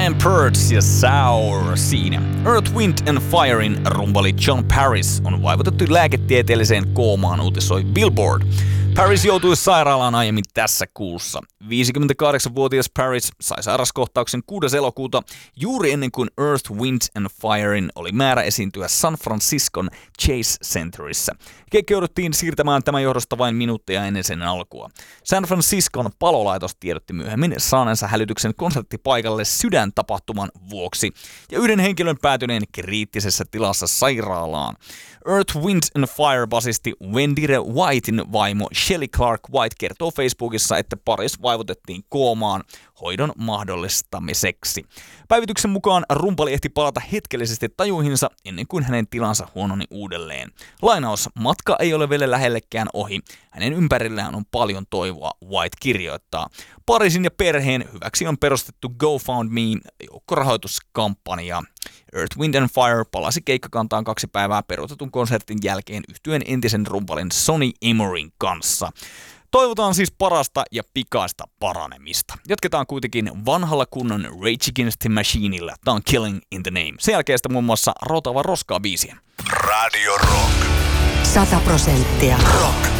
Brian Perch ja Sour siinä. Earth, Wind and Firein rumpali John Paris on vaivutettu lääketieteelliseen koomaan, uutisoi Billboard. Paris joutui sairaalaan aiemmin tässä kuussa. 58-vuotias Paris sai sairaskohtauksen 6. elokuuta juuri ennen kuin Earth, Wind and Firein oli määrä esiintyä San Franciscon Chase Centerissä. Keikka jouduttiin siirtämään tämän johdosta vain minuutteja ennen sen alkua. San Franciscon palolaitos tiedotti myöhemmin saaneensa hälytyksen konserttipaikalle sydäntapahtuman vuoksi ja yhden henkilön päätyneen kriittisessä tilassa sairaalaan. Earth, Wind and Fire-basisti Wendire Whitein vaimo Shelley Clark White kertoo Facebookissa, että Paris vaivutettiin koomaan hoidon mahdollistamiseksi. Päivityksen mukaan rumpali ehti palata hetkellisesti tajuihinsa ennen kuin hänen tilansa huononi uudelleen. Lainaus, matka ei ole vielä lähellekään ohi. Hänen ympärillään on paljon toivoa, White kirjoittaa. Parisin ja perheen hyväksi on perustettu GoFundMe joukkorahoituskampanja. Earth, Wind and Fire palasi keikkakantaan 2 päivää peruutetun konsertin jälkeen yhtyen entisen rumpalin Sonny Amoryn kanssa. Toivotaan siis parasta ja pikaista paranemista. Jatketaan kuitenkin vanhalla kunnon Rage Against the Machineilla. Tää on Killing in the Name. Sen jälkeen muun muassa Routava roskaa biisiä. Radio Rock. 100% rock.